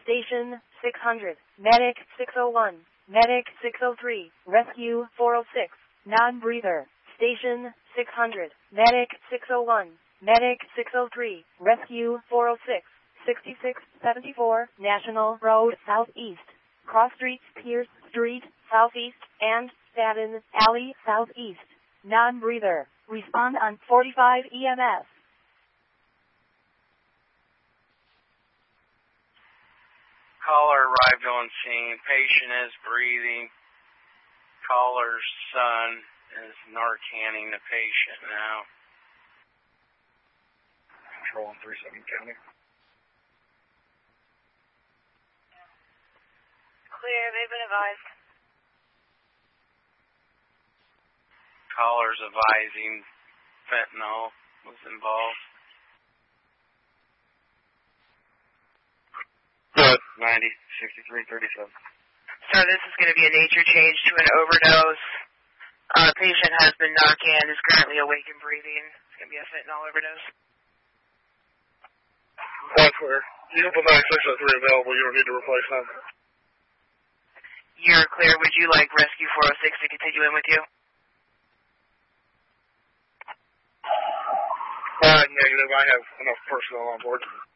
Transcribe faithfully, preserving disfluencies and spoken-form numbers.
Station six hundred, Medic six oh one, Medic six oh three, Rescue four oh six, non-breather. Station six hundred, Medic six oh one, Medic six oh three, Rescue four oh six, sixty-six seventy-four, National Road Southeast, Cross Streets, Pierce Street, Southeast, and Staten Alley, Southeast. Non-breather. Respond on forty-five E M S. Caller arrived on scene. Patient is breathing. Caller's son is Narcaning the patient now. Control on three seven County. Clear, they've been advised. Caller's advising fentanyl was involved. Good. ninety, sixty-three, thirty-seven. So this is going to be a nature change to an overdose. Uh, patient has been Narcan, is currently awake and breathing. It's going to be a fentanyl overdose. That's clear. You have a nine six oh three available. You don't need to replace them. You're clear. Would you like Rescue four oh six to continue in with you? Uh, negative. I have enough personnel on board.